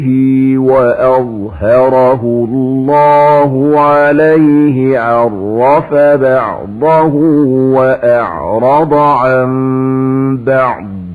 وأظهره الله عليه عرف بعضه وأعرض عن بعض